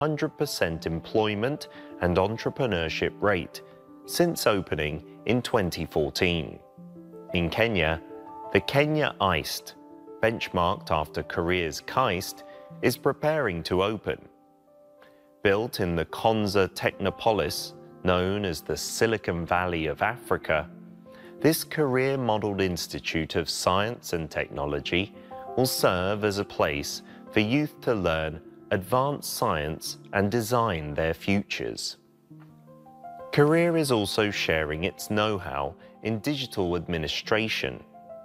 100% employment and entrepreneurship rate since opening in 2014. In Kenya, the Kenya ICT, benchmarked after Korea's KAIST, is preparing to open. Built in the Konza Technopolis, known as the Silicon Valley of Africa, this career-modeled institute of science and technology will serve as a place for youth to learn advanced science and design their futures. Korea is also sharing its know-how in digital administration.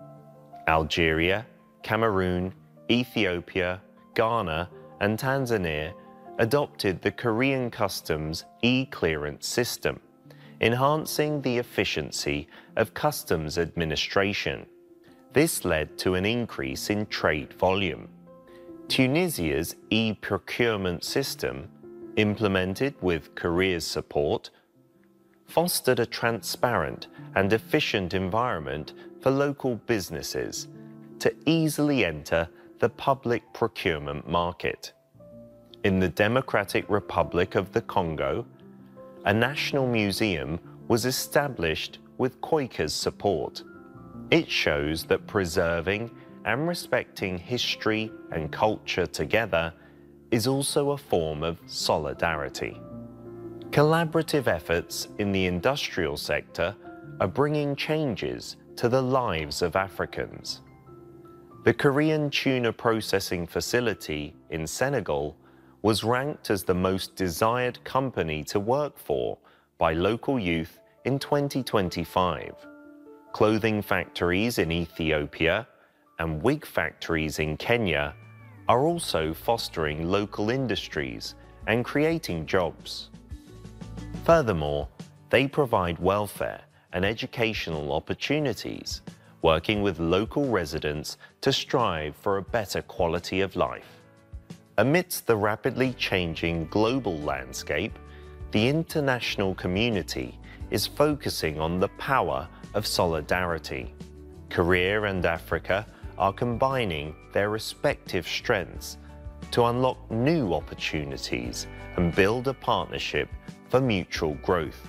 Algeria, Cameroon, Ethiopia, Ghana, and Tanzania adopted the Korean Customs e-clearance system, enhancing the efficiency of customs administration. This led to an increase in trade volume. Tunisia's e-procurement system, implemented with Korea's support, fostered a transparent and efficient environment for local businesses to easily enter the public procurement market. In the Democratic Republic of the Congo, a national museum was established with Quaker's support. It shows that preserving and respecting history and culture together is also a form of solidarity. Collaborative efforts in the industrial sector are bringing changes to the lives of Africans. The Korean tuna processing facility in Senegal was ranked as the most desired company to work for by local youth in 2025. Clothing factories in Ethiopia and wig factories in Kenya are also fostering local industries and creating jobs. Furthermore, they provide welfare and educational opportunities, working with local residents to strive for a better quality of life. Amidst the rapidly changing global landscape, the international community is focusing on the power of solidarity. Korea and Africa are combining their respective strengths to unlock new opportunities and build a partnership for mutual growth.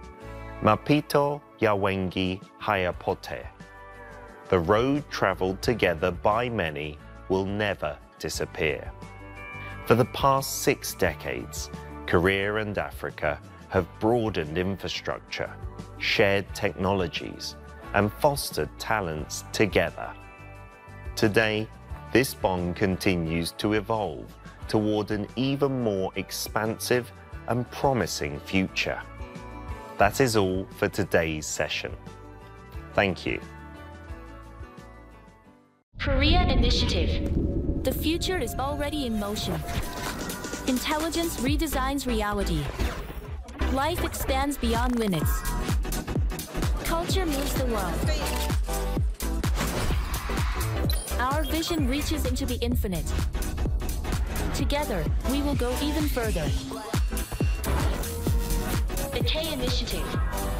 Mapito ya wengi hayapote. The road traveled together by many will never disappear. For the past 6 decades, Korea and Africa have broadened infrastructure, shared technologies, and fostered talents together. Today, this bond continues to evolve toward an even more expansive and promising future. That is all for today's session. Thank you. Korea Initiative. The future is already in motion. Intelligence redesigns reality. Life expands beyond limits. Culture moves the world. Our vision reaches into the infinite. Together, we will go even further. The K Initiative.